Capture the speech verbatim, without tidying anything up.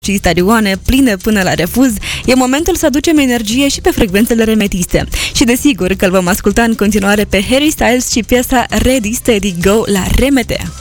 și stadioane pline până la refuz, e momentul să aducem energie și pe frecvențele remetiste. Și desigur că îl vom asculta în continuare pe Harry Styles și piesa Ready, Steady, Go la R M T.